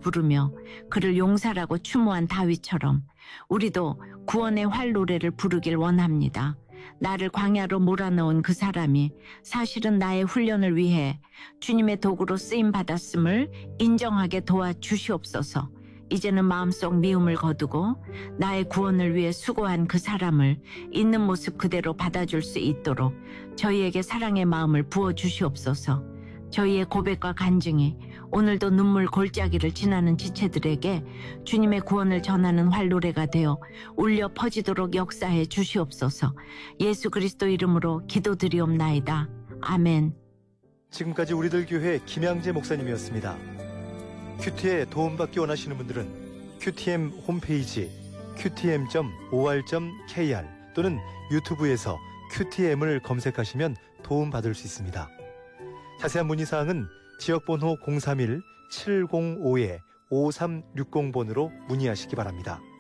부르며 그를 용사라고 추모한 다윗처럼 우리도 구원의 활 노래를 부르길 원합니다. 나를 광야로 몰아넣은 그 사람이 사실은 나의 훈련을 위해 주님의 도구로 쓰임받았음을 인정하게 도와주시옵소서. 이제는 마음속 미움을 거두고 나의 구원을 위해 수고한 그 사람을 있는 모습 그대로 받아줄 수 있도록 저희에게 사랑의 마음을 부어주시옵소서. 저희의 고백과 간증이 오늘도 눈물 골짜기를 지나는 지체들에게 주님의 구원을 전하는 활노래가 되어 울려 퍼지도록 역사해 주시옵소서. 예수 그리스도 이름으로 기도드리옵나이다. 아멘. 지금까지 우리들 교회 김양재 목사님이었습니다. 큐티에 도움받기 원하시는 분들은 큐티엠 홈페이지 qtm.or.kr 또는 유튜브에서 큐티엠을 검색하시면 도움받을 수 있습니다. 자세한 문의사항은 지역번호 031-705-5360번으로 문의하시기 바랍니다.